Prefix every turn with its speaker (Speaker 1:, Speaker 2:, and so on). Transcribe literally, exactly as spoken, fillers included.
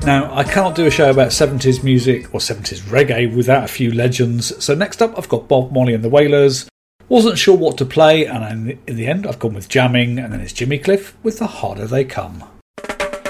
Speaker 1: Now, I can't do a show about seventies music or seventies reggae without a few legends, so next up I've got Bob Marley and the Wailers. Wasn't sure what to play, and in the end I've gone with Jamming, and then it's Jimmy Cliff with The Harder They Come.